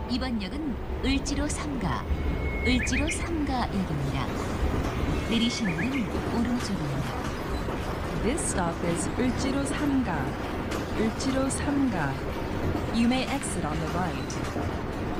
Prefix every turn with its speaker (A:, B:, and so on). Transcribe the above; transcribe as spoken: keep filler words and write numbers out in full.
A: 이번 역은 을지로 삼 가, 을지로 삼 가역입니다. 내리시는 문 오른쪽입니다.
B: This stop is Ulchiro 삼 가. Ulchiro 삼 가. You may exit on the right.